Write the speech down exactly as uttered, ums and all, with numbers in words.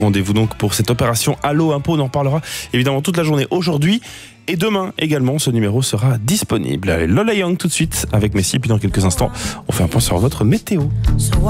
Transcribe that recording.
Rendez-vous donc pour cette opération Allo Impôt. On en parlera évidemment toute la journée aujourd'hui et demain également. Ce numéro sera disponible. Allez, Lola Young tout de suite avec Messi. Puis dans quelques instants, on fait un point sur votre météo.